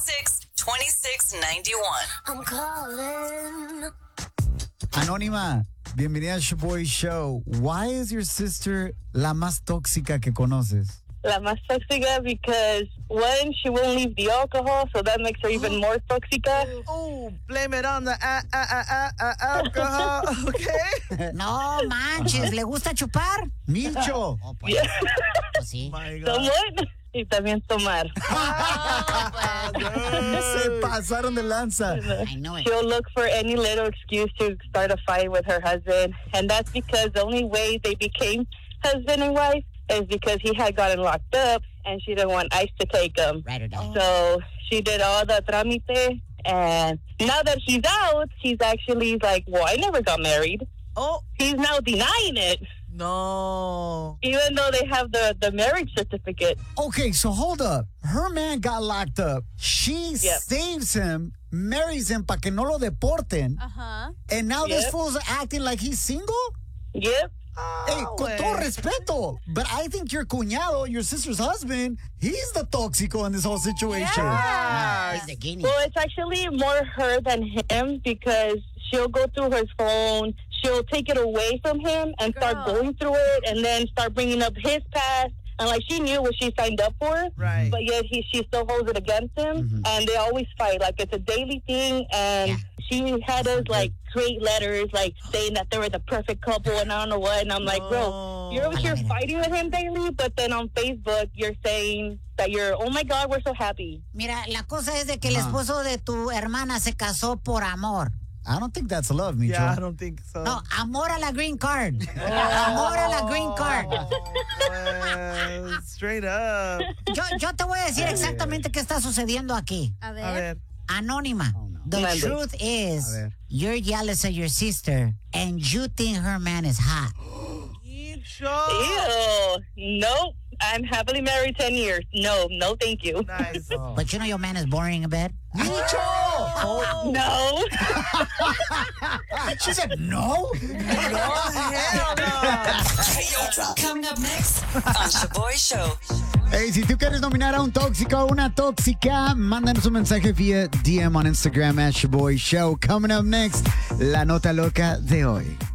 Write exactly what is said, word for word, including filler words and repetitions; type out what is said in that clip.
six, twenty-six ninety-one. I'm calling. Anónima, bienvenida al Shaboy Show. Why is your sister la más tóxica que conoces? La más tóxica because one, she won't leave the alcohol, so that makes her even more tóxica. Oh, blame it on the uh, uh, uh, uh, uh, alcohol, okay? No manches, ¿le gusta chupar? Milcho. Oh, pues, pues sí. My God. Tomar y también tomar. Se pasaron de lanza. I know it. She'll look for any little excuse to start a fight with her husband, and that's because the only way they became husband and wife is because he had gotten locked up, and she didn't want ICE to take him. Right or die. So she did all the trámite, and now that he's out, he's actually like, well, I never got married. Oh, He's now denying it, no. even though they have the, the marriage certificate. Okay, so hold up. Her man got locked up. She Yep. saves him, marries him para que no lo deporten. Uh-huh. And now this Yep. fool's acting like he's single? Yep. Hey, con güey. todo respeto. But I think your cuñado, your sister's husband, he's the tóxico in this whole situation. Ah, He's the guinea. Well, it's actually more her than him because she'll go through his phone. She'll take it away from him and start Girl. going through it and then start bringing up his past. And like she knew what she signed up for, Right. but yet he she still holds it against him. And they always fight. Like it's a daily thing. And Yeah. she had us like create letters like saying that they were the perfect couple and I don't know what. And I'm like, bro, you're over here No. fighting with him daily, but then on Facebook you're saying that you're, oh my God, we're so happy. Mira, la cosa es de que el esposo de tu hermana se casó por amor. I don't think that's love, Micho. Yeah, I don't think so. No, amor a la green card. Amor a la green card. Well, straight up. Yo, yo te voy a decir exactamente qué está sucediendo aquí. A ver. A ver. Anónima. The Mande. truth is, A ver. you're jealous of your sister and you think her man is hot. Micho. Ew. Nope. I'm happily married ten years. No, no, thank you. Nice. But you know your man is boring in bed? Micho! No. She said no? Hell no. Coming up next on Shaboy Show. Hey, si tú quieres nominar a un tóxico o una tóxica, mándanos un mensaje vía D M on Instagram at Shaboy Show. Coming up next, la nota loca de hoy.